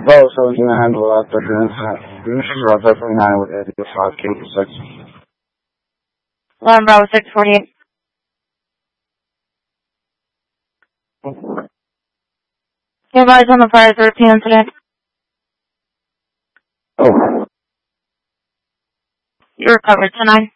Bravo 17 handle out the This is Roger 39 with 85 K6. Alarm Bravo 648. Give eyes on the fire 13 incident. Oh. You recovered tonight.